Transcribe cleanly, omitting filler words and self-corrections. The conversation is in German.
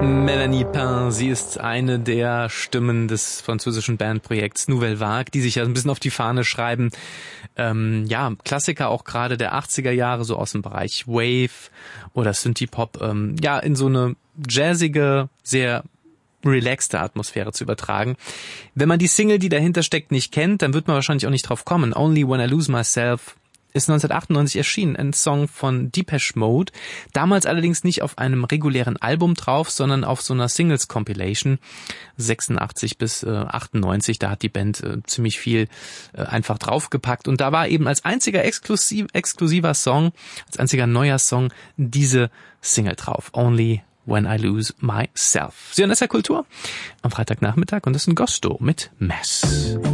Melanie Pain, sie ist eine der Stimmen des französischen Bandprojekts Nouvelle Vague, die sich ja ein bisschen auf die Fahne schreiben. Klassiker auch gerade der 80er Jahre, so aus dem Bereich Wave oder Synthie-Pop, in so eine jazzige, sehr relaxte Atmosphäre zu übertragen. Wenn man die Single, die dahinter steckt, nicht kennt, dann wird man wahrscheinlich auch nicht drauf kommen. Only When I Lose Myself ist 1998 erschienen, ein Song von Depeche Mode, damals allerdings nicht auf einem regulären Album drauf, sondern auf so einer Singles-Compilation, 86 bis 98, da hat die Band ziemlich viel einfach draufgepackt und da war eben als einziger exklusiver Song, als einziger neuer Song diese Single drauf, Only When I Lose Myself. Sie hören SR Kultur am Freitagnachmittag und das ist ein Gosto mit Mess.